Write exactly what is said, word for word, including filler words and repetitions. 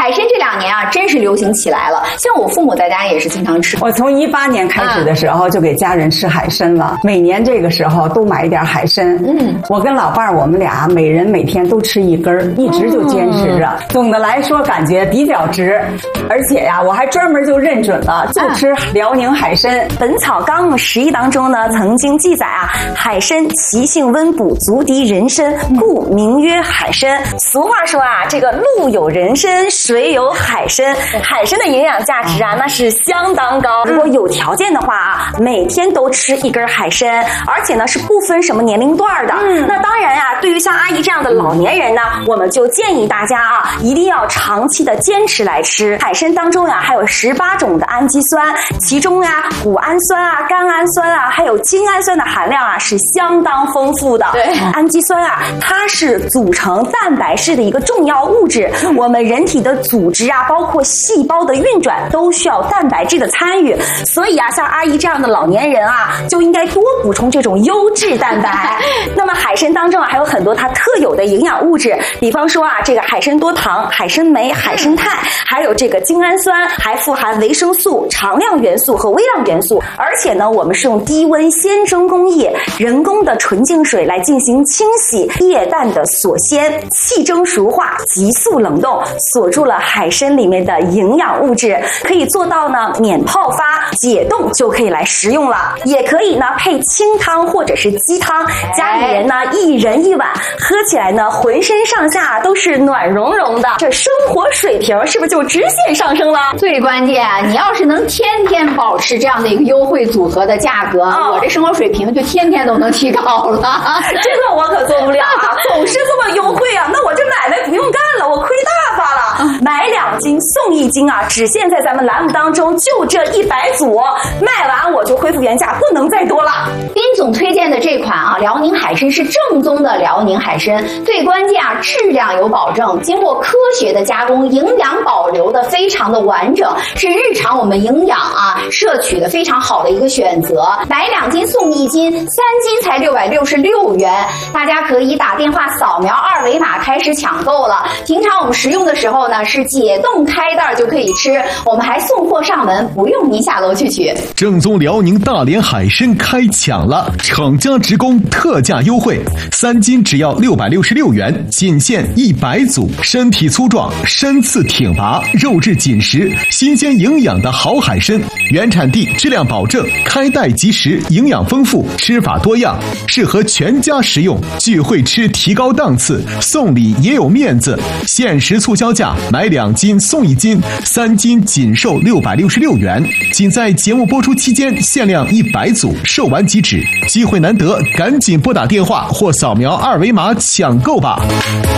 海参这两年啊，真是流行起来了。像我父母在家也是经常吃。 我从一八年开始的时候就给家人吃海参了，嗯、每年这个时候都买一点海参。嗯，我跟老伴儿我们俩每人每天都吃一根，一直就坚持着。嗯、总的来说感觉比较值，而且呀，我还专门就认准了，就吃辽宁海参。 《本草纲目十一》当中呢，曾经记载啊，海参其性温补，足敌人参，故名曰海参。俗话说啊，这个路有人参，水有海参，海参的营养价值啊，那是相当高。如果有条件的话啊，每天都吃一根海参，而且呢是不分什么年龄段的。嗯，那当然啊，对于像阿姨这样的老年人呢，我们就建议大家啊，一定要长期的坚持来吃。海参当中呀、啊，还有十八种的氨基酸，其中呀、啊，谷氨酸啊、甘氨酸啊，还有精氨酸的含量啊是相当丰富的。 对， 氨基酸啊，它是组成蛋白质的一个重要物质。我们人体的组织啊，包括细胞的运转，都需要蛋白质的参与。所以啊，像阿姨这样的老年人啊，就应该多补充这种优质蛋白。那么海参当中啊，还有很多它特有的营养物质，比方说啊，这个海参多糖、海参酶、海参肽，还有这个精氨酸，还富含维生素、常量元素和微量元素。而且呢，我们是用低温鲜蒸工艺人工的纯净水来进行清洗，液氮的锁鲜，气蒸熟化，急速冷冻，锁住了海参里面的营养物质，可以做到呢免泡发，解冻就可以来食用了。也可以呢配清汤或者是鸡汤，家里人呢一人一碗，喝起来呢浑身上下都是暖融融的，这生活水平是不是就直线上升了？ 最关键，你要是能天天保持这样的一个优惠组合的价格，哦、我这生活水平就天天都能提高了。 这个我可做不了啊，总是这么优惠啊，那我这买卖不用干了，我亏大发了。买两斤送一斤啊，只限在咱们栏目当中就这一百组，卖完我就恢复原价，不能再多了。 斌总推荐的这款啊，辽宁海参是正宗的辽宁海参，最关键啊，质量有保证，经过科学的加工，营养保留的非常的完整，是日常我们营养啊摄取的非常好的一个选择。买两斤送一斤，三斤才六百六十六元，大家可以打电话扫描二维码开始抢购了。平常我们食用的时候呢，是解冻开袋就可以吃，我们还送货上门，不用您下楼去取。 正宗辽宁大连海参开抢了，厂家直供特价优惠，三斤只要六百六十六元，仅限一百组。身体粗壮，身次挺拔，肉质紧实，新鲜营养的好海参，原产地质量保证，开袋即食，营养丰富，吃法多样，适合全家食用。聚会吃提高档次，送礼也有面子。限时促销价，买两斤送一斤，三斤仅售六百六十六元，仅在节目播出期间限量一百组，售完即止。机会难得，赶紧拨打电话或扫描二维码抢购吧。